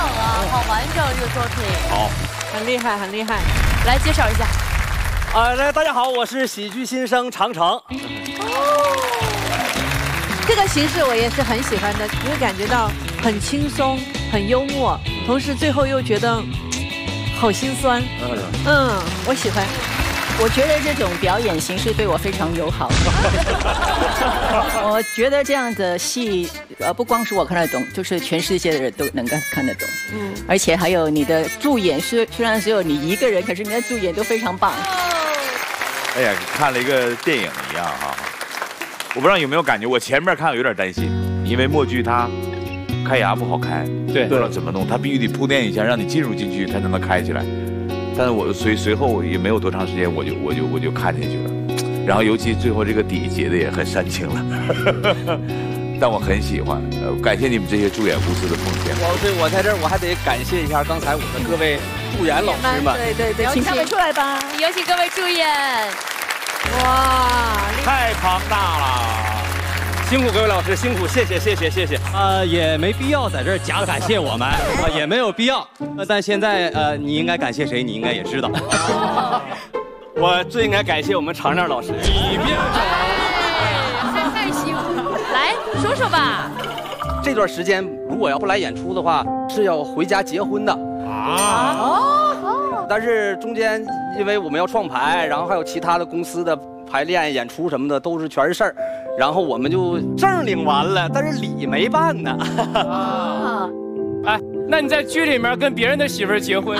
啊，好完整这个作品。 好， 很厉害，很厉害。来介绍一下。 大家好，我是喜剧新生常常。 这个形式我也是很喜欢的，你会感觉到很轻松、很幽默，同时最后又觉得好心酸。我喜欢。 我觉得这种表演形式对我非常友好。我觉得这样的戏，不光是我看得懂，就是全世界的人都能看得懂。而且还有你的助演，虽然只有你一个人，可是你的助演都非常棒。 哎呀，看了一个电影一样哈。我不知道有没有感觉，我前面看有点担心，因为默剧它开牙不好开，对，不知道怎么弄，它必须得铺垫一下，让你进入进去，它才能开起来。但是我随后也没有多长时间，我就看进去了，然后尤其最后这个底结的也很煽情了，但我很喜欢，感谢你们这些助演无私的奉献。 我在这儿我还得感谢一下刚才我的各位助演老师们， 对，请他们出来吧， 有请各位助演。 哇， 太庞大了。 辛苦各位老师，辛苦，谢谢。 也没必要在这儿假感谢我们也没有必要。但现在你应该感谢谁？你应该也知道。 我最应该感谢我们常常老师。 你别走， 太辛苦了，来说说吧。 这段时间如果要不来演出的话，是要回家结婚的但是中间因为我们要创牌，然后还有其他的公司的排练、演出什么的，全是事儿。然后我们就证领完了，但是礼没办呢。 哎，那你在剧里面跟别人的媳妇儿结婚？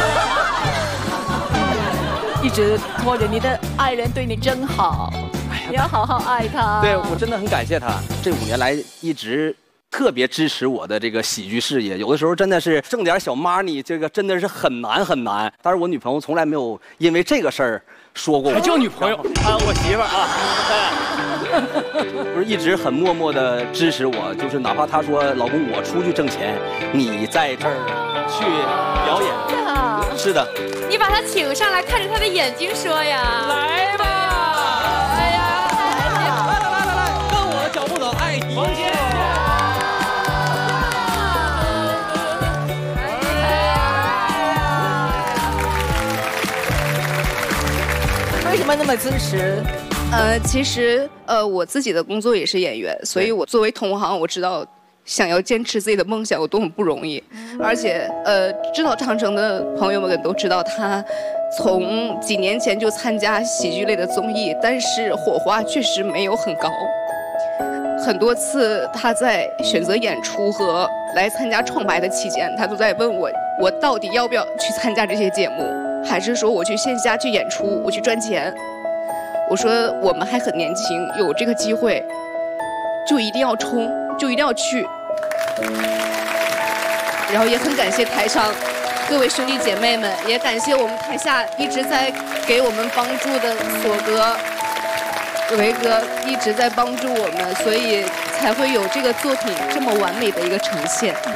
一直拖着你的爱人对你真好，你要好好爱他。 对，我真的很感谢他，这5年来一直特别支持我的这个喜剧事业。有的时候真的是挣点小 money， 这个真的是很难。但是我女朋友从来没有因为这个事儿说过我。 还叫女朋友我媳妇儿不是一直很默默的支持我，就是哪怕她说老公我出去挣钱，你在这儿去表演。是的。 你把他请上来，看着他的眼睛说呀。 来吧。 哎呀， 来，跟我的脚步走，爱你。 为什么那么支持？ 其实我自己的工作也是演员，所以我作为同行，我知道想要坚持自己的梦想有多么不容易。而且知道长城的朋友们都知道，他从几年前就参加喜剧类的综艺，但是火花确实没有很高。很多次他在选择演出和来参加创白的期间，他都在问我到底要不要去参加这些节目，还是说我去线下去演出，我去赚钱。我说我们还很年轻，有这个机会就一定要冲，就一定要去。然后也很感谢台上各位兄弟姐妹们，也感谢我们台下一直在给我们帮助的索哥、维哥一直在帮助我们，所以才会有这个作品这么完美的一个呈现。